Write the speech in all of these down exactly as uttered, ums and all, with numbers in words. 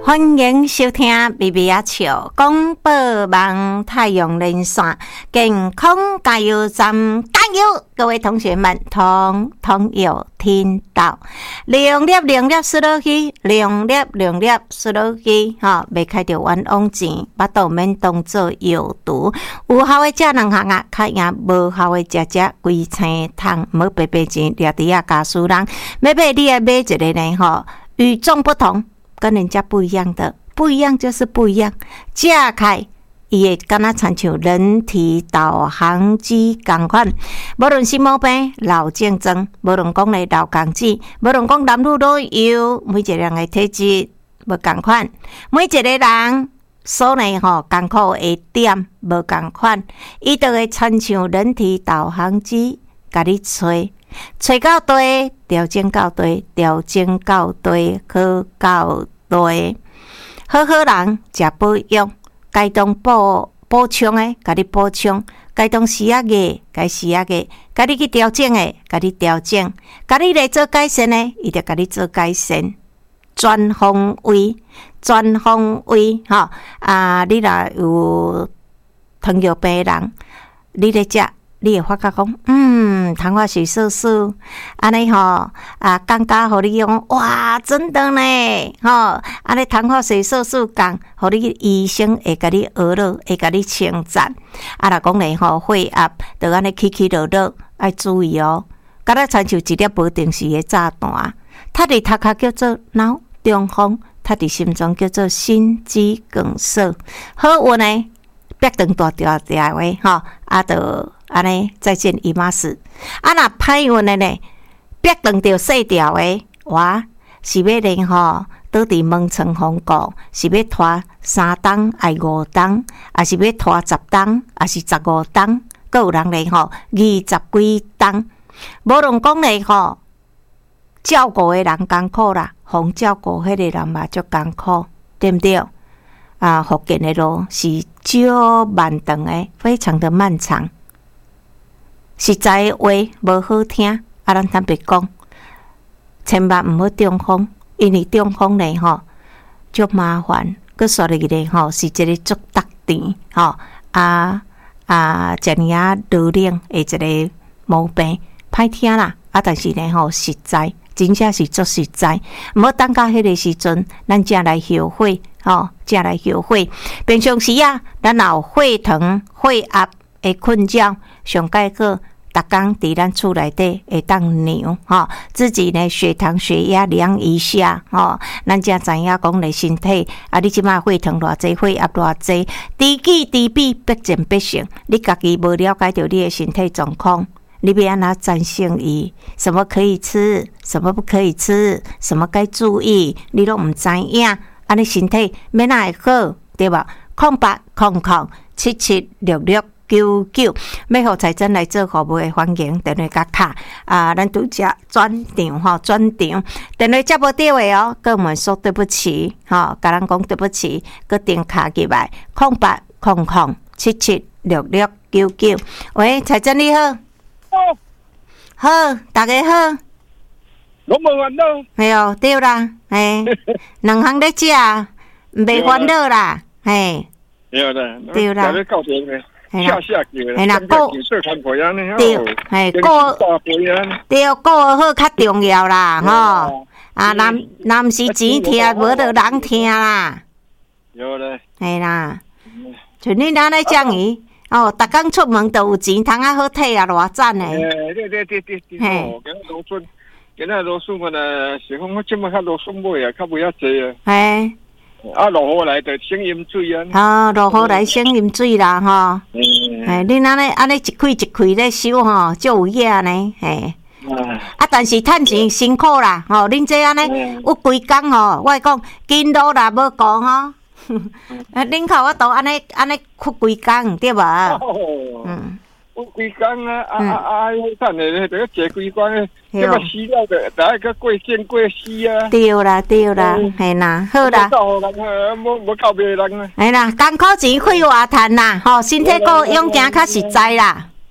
欢迎收听微微啊笑广播网太阳连线健康加油站，加油！各位同学们，通通有听到？零粒零粒输落去，零粒零粒输落去，哈，未开着冤枉钱，巴肚免当做药毒。有效的食两项啊，较赢无效的食食规青汤，无白白钱，掠伫啊家私人。要买你也买一个呢，吼，与众不同。跟人家不一样的，不一样就是不一样。食开，伊会敢若亲像人体导航机同款，无论心毛病、老症状，无论讲咧老公子，无论讲男女老幼，每一个人的体质无同款，每一个人所内吼艰苦的点无同款，伊就会亲像人体导航机，甲你吹。找到对，调整到对，调整到对，好到对。好好人食保养，该当补补充的，甲你补充；该当时啊个，该时啊个，甲你去调整的，甲你调整；甲你来做改善的，伊就甲你做改善。全方位，全方位，吼啊！你若有糖尿病人，你咧食。你会发觉讲，嗯，糖化血色素，安尼吼啊，降价，互你用哇，真的呢，吼，安尼糖化血色素降，互你医生会甲你学了，会甲你称赞。啊，若讲咧吼，血压就安尼起起落落，爱注意哦。敢若亲像一粒无定时的炸弹，它伫头壳叫做脑中风，它伫心脏叫做心肌梗塞。好运呢，别长大条条的吼，啊，就。安尼再见姨妈死，啊若歹运的呢，别长着细条的，哇，是要咧吼，倒伫门床风顾，是要拖三档还五档，还是要拖十档，还是十五档，阁有人咧吼，二十几档，无论讲咧吼，照顾的人艰苦啦，互照顾迄个人嘛足艰苦，对毋对？啊，福建的路是少漫长的，非常的漫长。实在的话无好听，啊，咱坦白讲，千万毋好中风，因为中风咧吼，足麻烦。佮说入去咧吼，是一个足值钱吼，啊啊，一年啊老龄的一个毛病，歹听啦。啊，但是咧吼，实在，真正是足实在。毋好等到迄个时阵，咱才来后悔吼，才来后悔。平常时啊，咱若有血糖、血压的困扰。上介好，逐工伫咱厝内底会当量吼，自己呢血糖、血压量一下吼，咱才知影讲咧身体啊，你即马血糖偌济，血压偌济，知己知彼，百战百胜。你家己无了解到你的身体状况，你要安怎战胜伊？什么可以吃，什么不可以吃，什么该注意，你拢毋知影，安尼身体要哪会好，对吧？空八空空七七六六。九九，要互财政来做服务的欢迎，电话甲卡啊，咱拄只转场吼，转场电话接无到的哦，跟我们说对不起，吼，甲咱讲对不起，佮电卡入来，空八空空七七六六九九。喂，财政你好， 好， 好，大家好， 拢无烦恼， 系哦，对啦，嘿，两项咧食，袂烦恼啦，嘿， 对啦， 对啦， 咧告别咧。下下个， 系啦，过社团培养呢， 对，系过对过好较重要啦，吼啊，男男是钱听，无得人听啦， 有咧， 系啦，像你安尼讲伊哦，逐工出门都有钱，通啊好体啊，偌赞诶！ 诶，对对对对对，哦，今日农村，今日农村个呢，是讲我即马较农村买啊，较袂遐济啊， 嘿。 啊，落雨来就省饮水啊！ 啊，落雨来省饮水啦，吼。嗯。哎，你安尼安尼一开一开咧收吼，就有影呢，嘿。啊，但是趁钱辛苦啦，吼，恁这安尼有规工吼，我讲紧路啦，无讲吼。啊，恁靠我都安尼安尼哭规工，对吧？嗯。 有规工啊，啊啊啊！趁诶，着要坐规工诶，这个死了着，大家个过见过死啊！ 对啦，对啦，系啦，好啦。 无无告别人啊！ 系啦，艰苦钱开活趁啦，吼，身体个养行较实在啦。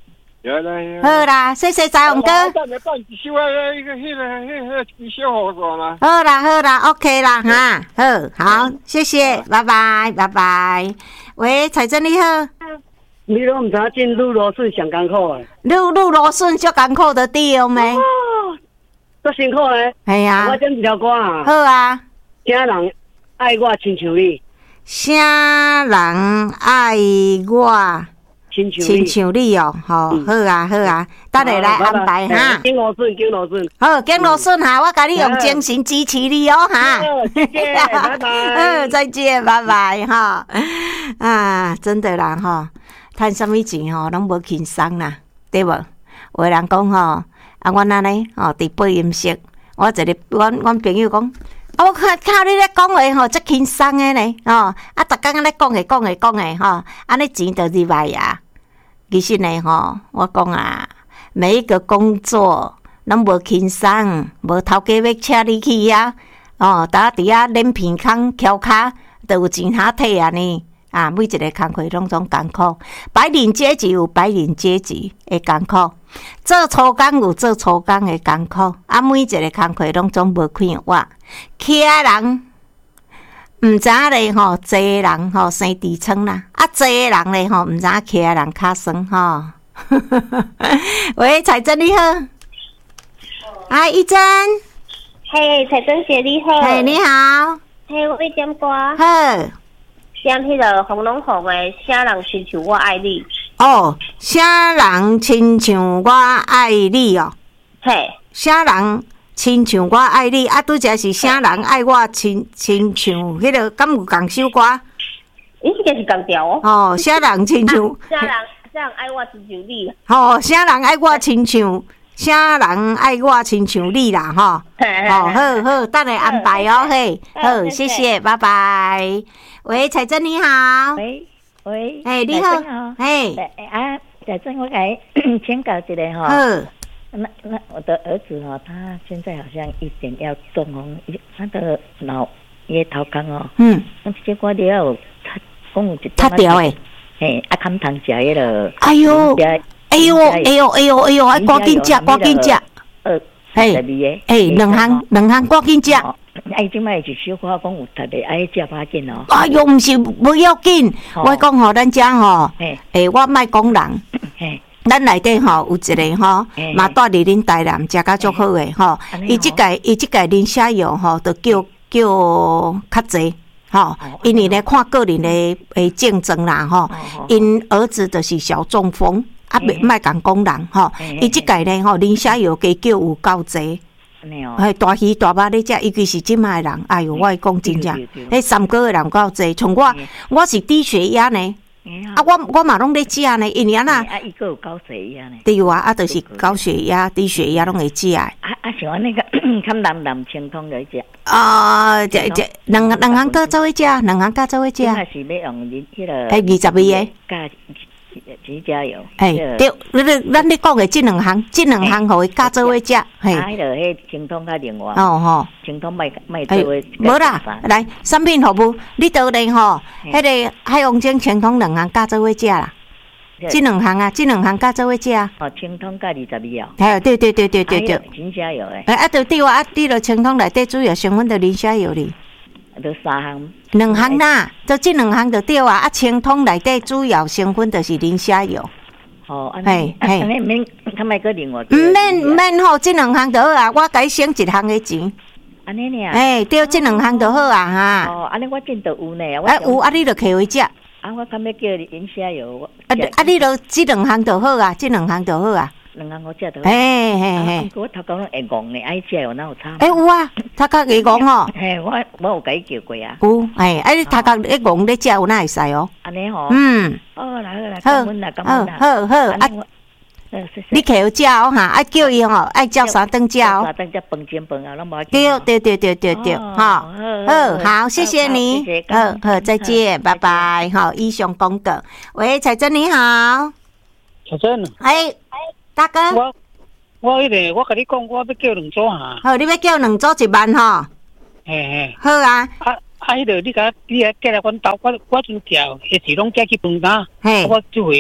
有啦。 好啦，谢谢彩虹哥。 等下办一首啊，迄个、迄个、迄个一首好歌嘛。 好啦，好啦 ，OK 啦，哈，好，好，谢谢，拜拜，拜拜。喂，彩珍你好。 你都唔知进入螺笋上艰苦诶， 入入螺笋足艰苦的对没？ 哦，足辛苦诶。 系啊。 我整一条歌啊。 好啊。 啥人爱我亲像你？ 啥人爱我？ 亲像亲像你哦，吼，好啊，好啊，等下来安排哈。 经螺笋，经螺笋。 好，经螺笋哈，我甲你用精神支持你哦哈。 谢谢，拜拜。 好，再见，拜拜哈。啊，真的啦哈。赚什么钱吼，拢无轻松啦，对无？有人讲吼，啊，阮安尼吼，伫播音室，我一个，阮阮朋友讲，啊，我看靠你咧讲话吼，足轻松诶呢，吼，啊，逐工咧讲诶，讲诶，讲诶，吼，安尼钱就入来啊。其实呢，吼，我讲啊，每一个工作拢无轻松，无头家要请你去啊，哦，大家伫遐练片空翘骹，就有钱通摕啊呢。啊，每一个工课拢总艰苦，白领阶级有白领阶级的艰苦，做粗工有做粗工的艰苦，啊，每一个工课拢总无快活。乞人毋知影咧吼，济人吼生痔疮啦，啊，济人咧吼毋知影乞人较酸吼。喂，彩珍你好，啊，一珍， 嘿，彩珍姐你好， 嘿，你好， 嘿，我要点歌， 好。 点迄个红龙红的《啥人亲像我爱你》 哦，啥人亲像我爱你哦？ 嘿， 啥人亲像我爱你？啊，拄则是啥人爱我亲亲像？迄个敢有共首歌？ 伊应该是共调哦。 哦，啥人亲像？ 啥人啥人爱我亲像你？ 哦，啥人爱我亲像？啥人爱我亲像你啦？吼，哦，好好，等下安排哦，嘿，好，谢谢，拜拜。喂，彩珍你好。 喂喂， 哎，你好，哎， 啊，彩珍，我给你请教一下哈。 好。 那那我的儿子哈，他现在好像一点要中风，他的脑也头干哦。嗯。那结果了，他讲有一他掉诶。 嘿，啊，看糖食迄个。 哎呦！哎呦！哎呦！哎呦！哎呦！哎，赶紧食，赶紧食。 呃， 嘿，哎，两项两项赶紧食。 哎，即摆一首歌讲有特别爱食把紧哦。 哎呦，毋是无要紧，我讲吼，咱遮吼，诶，我莫讲人，咱内底吼有一个吼，嘛住伫恁台南，食甲足好诶吼。伊即个伊即个林下游吼，就叫叫较济吼，因为咧看个人诶诶竞争啦吼，因儿子就是小中风，啊，莫共讲人吼，伊即个咧吼林下游加叫有够济。哎，大鱼大肉咧食，尤其是即卖人，哎哟，我讲真正，迄三个人够济，从我我是低血压呢，啊，我我嘛拢咧食呢，因为安那， 啊，伊个有高血压呢， 对啊，啊，就是高血压、低血压拢会食。啊啊，像那个看南南清通来食。 啊，这这两两项个做伙食，两项个做伙食。 那是要用恁迄个。 迄二十二个。 加钱加油。 哎，对，你你咱咧讲的这两项，这两项互伊加做伙食。嘿。 啊，迄个迄清通较另外。 哦吼。 清通卖卖做伙。 无啦，来产品服务，你倒咧吼，迄个海洋精清通两项加做伙食啦。这两项啊，这两项加做伙食啊。 哦，清通加二十二哦。 哎，对对对对对对。 钱加油诶。 哎，啊，对对啊，啊，你著清通内底主要成分著磷虾油哩。 著三项。 两项啦，就这两项就对啊。啊，清通内底主要成分就是磷虾油。 哦，安尼，安尼免，他卖个另外。 唔免唔免吼，这两项就好啊，我甲伊省一项的钱。 安尼尔。 哎，对，这两项就好啊哈。 哦，安尼我真都有呢。 啊有啊，你著摕回食。 啊，我敢要叫你磷虾油。 啊啊，你著这两项就好啊，这两项就好啊。 两项我食到。 嘿嘿嘿。 我头讲会戆呢，爱食有哪有差？ 哎有啊，头壳会戆哦。 嘿，我我有甲伊叫过啊。 有，哎，啊你头壳咧戆咧食有哪会使哦？ 安尼吼。 嗯。 哦，来来，感恩啦，感恩啦。 好好啊。你摕好食哦哈，爱叫伊吼，爱叫三顿食哦。 三顿食饭前饭啊，拢无。 对对对对对对，哈，好好，谢谢你，好好，再见，拜拜，好，以上讲过。喂，彩珍你好， 彩珍， 哎，大哥， 我我迄个，我甲你讲，我要叫两组哈。 好，你要叫两组一万吼。 嘿嘿。 好啊。 啊啊，迄个你甲你甲寄来阮兜，我我阵调，迄时拢寄去饭单。嘿。我就会。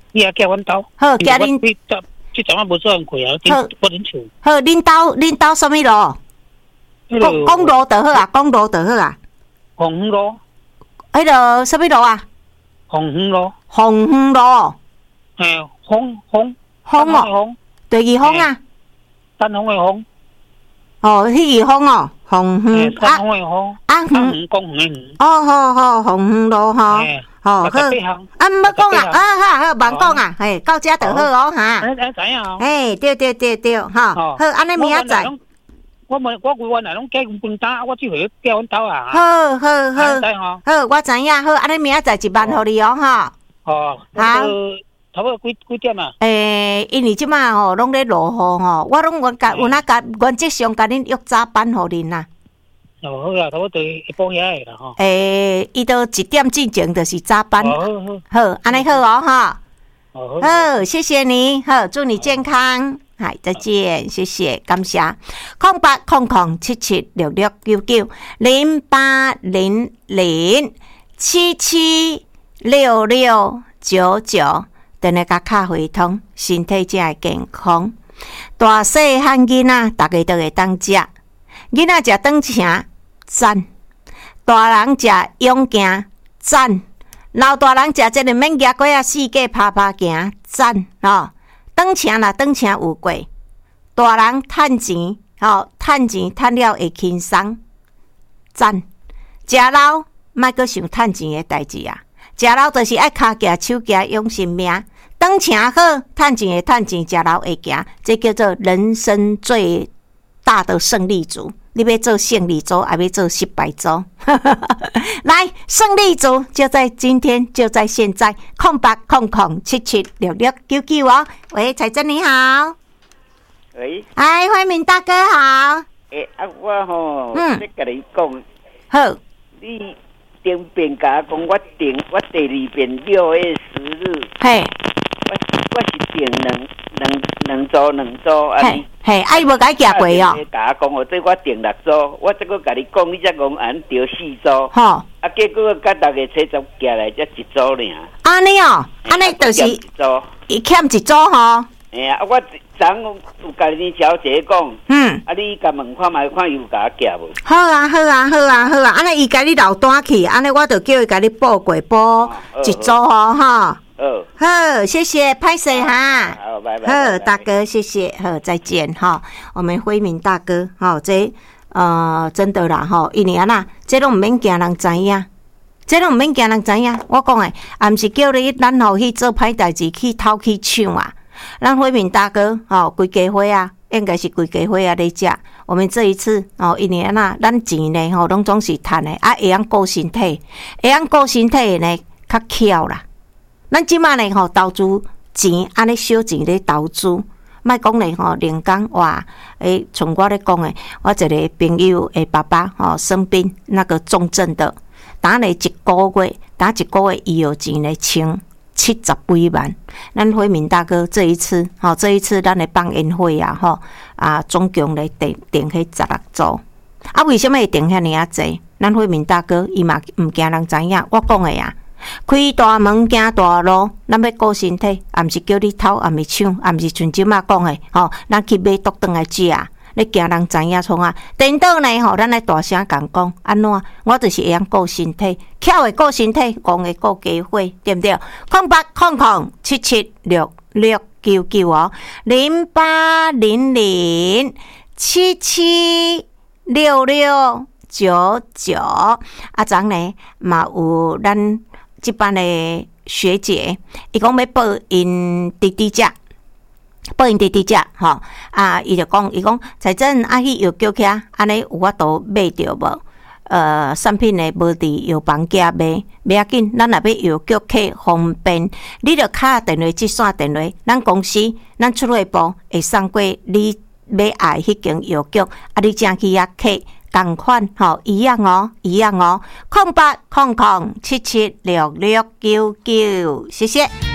你也叫阮兜。 好，叫恁。 这阵啊无做人开啊，我恁厝。 好，恁兜恁兜什么路？公公路就好啊，公路就好啊。 红园路。 迄个什么路啊？ 红园路。 红园路。 嘿，红红。 红哦。第二红啊。 三红的红。 哦，迄个红哦，红园。 三红的红。啊，红公园的园。 哦，好好，红园路哈。哦，好，啊，唔要讲啊，啊哈，好，慢讲啊，嘿，到遮就好哦，哈。 哎哎，知影哦。 哎，对对对对，哈，好，安尼明仔载。 我问我规原来拢加分担，我只回叫阮兜啊。 好好好，好，我知影，好，安尼明仔载一万互你哦，哈。 哦，好，差不多几几点啊？ 诶，因为即马吼拢咧落雨吼，我拢原甲有哪甲原则上甲恁约早班互恁啦。 哦，好啦，差不多一半遐个啦吼。 诶，伊都一点之前就是早班。 好好好，安尼好哦，哈。 好， 好，谢谢你，好，祝你健康，嗨，再见，谢谢，感谢。空八空空七七六六九九零八零零七七六六九九，等下甲卡回通，身体才会健康。大细汉囡仔，大家都会当食。囡仔食顿请赞，大人食勇行赞，老大人食这个免夹过啊，四界拍拍行赞哦。顿请啦，顿请有过，大人趁钱哦，趁钱趁了会轻松赞。食老莫阁想趁钱的代志啊，食老就是爱骹夹手夹养生命。顿请好，趁钱的趁钱，食老会行，这叫做人生最大的胜利组。你要做胜利组，还要做失败组？来，胜利组就在今天，就在现在，空八空空七七六六九九哦。喂，彩珍你好。 喂。 哎，慧敏大哥好。 诶、欸，啊，我吼，嗯，咧甲你讲。 好。 你顶遍甲讲，我顶我第二遍六月十日。 嘿。 我我是顶两两两组两组啊。 嘿。嘿，啊，伊无甲伊行过哦。 你甲我讲哦，这我订六组，我这个甲你讲，你才讲俺订四组。 吼。 啊，结果甲大家车走行来才一组尔。 安尼哦，安尼就是伊欠一组吼。 哎呀，我昨有甲你小姐讲， 嗯， 啊，你甲问看卖，看伊有甲我寄无？ 好啊，好啊，好啊，好啊，安尼伊甲你留单去，安尼我就叫伊甲你报过报一组哦，哈。 哦， 好，谢谢，拍谁哈？ 好，拜拜。 好，大哥，谢谢，好，再见哈。我们辉明大哥，哈，这呃，真的啦，哈，因为安那，这拢唔免惊人知影，这拢唔免惊人知影。我讲诶，也毋是叫你咱吼去做歹代志，去偷去抢啊。咱辉明大哥，吼，规家伙啊，应该是规家伙啊咧食。我们这一次哦，因为安那，咱钱呢，吼，拢总是趁诶，啊，会晓顾身体，会晓顾身体呢，较巧啦。咱即马呢吼投资钱，安尼小钱咧投资，莫讲咧吼连讲哇，诶，从我咧讲诶，我一个朋友诶爸爸吼生病那个重症的，打咧一个月，打一个月医药钱咧清七十几万。咱辉明大哥这一次吼，这一次咱咧放宴会啊吼啊，总共咧订订迄十六组。啊，为什么会订遐尼啊济？咱辉明大哥伊嘛毋惊人知影，我讲诶啊。开大门行大路，咱要顾身体，也毋是叫你偷，也毋是抢，也毋是像即马讲诶，吼，咱去买倒转来食，你惊人知影创啊？颠倒呢，吼，咱来大声共讲，安怎？我就是会晓顾身体，巧会顾身体，戆会顾家伙，对毋对？空八空空七七六六九九哦，零八零零七七六六九九，啊，昨呢嘛有咱。这班的学姐，伊讲要报因弟弟遮，报因弟弟遮，吼啊，伊就讲，伊讲财政啊去药局遐，安尼有法度买着无？呃，产品呢无伫药房价买，袂要紧，咱若要药局客方便，你着敲电话，即线电话，咱公司咱出入部会送过你要爱迄间药局，啊，你正去遐客。同款吼，一样哦，一样哦，空八空空七七六六九九，谢谢。